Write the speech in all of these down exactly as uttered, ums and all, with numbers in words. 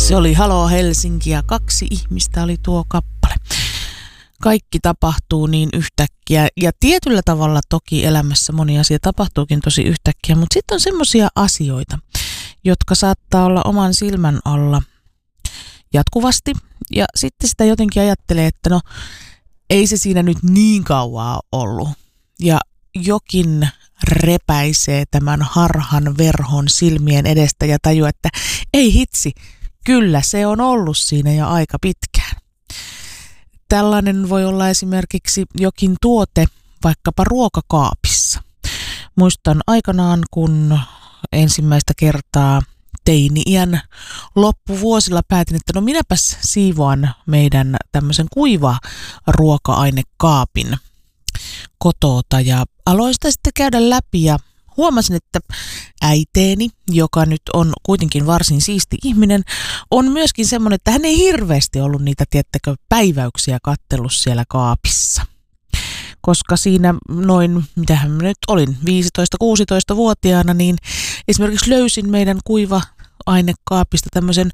Se oli Haloo Helsinki ja kaksi ihmistä oli tuo kappale. Kaikki tapahtuu niin yhtäkkiä ja tietyllä tavalla toki elämässä moni asia tapahtuukin tosi yhtäkkiä, mutta sitten on semmoisia asioita, jotka saattaa olla oman silmän alla jatkuvasti ja sitten sitä jotenkin ajattelee, että no ei se siinä nyt niin kauaa ollut ja jokin repäisee tämän harhan verhon silmien edestä ja tajuaa, että ei hitsi, kyllä se on ollut siinä jo aika pitkään. Tällainen voi olla esimerkiksi jokin tuote vaikkapa ruokakaapissa. Muistan aikanaan, kun ensimmäistä kertaa teini-iän loppuvuosilla päätin, että no minäpäs siivoan meidän tämmöisen kuiva ruoka-ainekaapin kotoota ja aloin sitä sitten käydä läpi ja huomasin, että äiteeni, joka nyt on kuitenkin varsin siisti ihminen, on myöskin semmoinen, että hän ei hirveästi ollut niitä, tiettäkö, päiväyksiä kattellut siellä kaapissa. Koska siinä noin, mitähän mä nyt olin, viisitoista-kuusitoista-vuotiaana, niin esimerkiksi löysin meidän kuiva-ainekaapista tämmöisen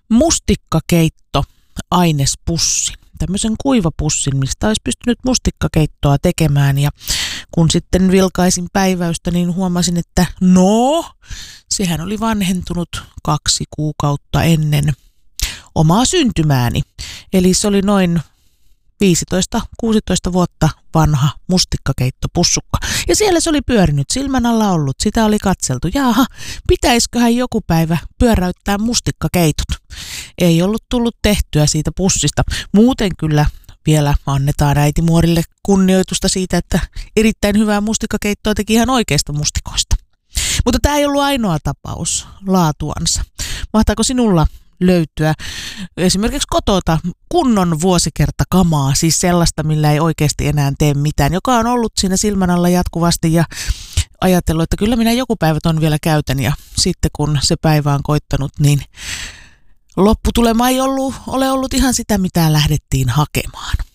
mustikkakeitto-ainespussin. Tämmöisen kuivapussin, mistä olisi pystynyt mustikkakeittoa tekemään ja kun sitten vilkaisin päiväystä, niin huomasin, että no, sehän oli vanhentunut kaksi kuukautta ennen omaa syntymääni. Eli se oli noin viisitoista kuusitoista vuotta vanha mustikkakeittopussukka. Ja siellä se oli pyörinyt silmän alla ollut, sitä oli katseltu. Jaaha, pitäisiköhän joku päivä pyöräyttää mustikkakeitot? Ei ollut tullut tehtyä siitä pussista. Muuten kyllä vielä annetaan äitimuorille kunnioitusta siitä, että erittäin hyvää mustikkakeittoa teki ihan oikeista mustikoista. Mutta tämä ei ollut ainoa tapaus laatuansa. Mahtaako sinulla löytyä esimerkiksi kotota kunnon vuosikertakamaa, siis sellaista, millä ei oikeasti enää tee mitään, joka on ollut siinä silmän alla jatkuvasti ja ajatellut, että kyllä minä joku päivä ton vielä käytän ja sitten kun se päivä on koittanut, niin lopputulema ei ollut, ole ollut ihan sitä, mitä lähdettiin hakemaan.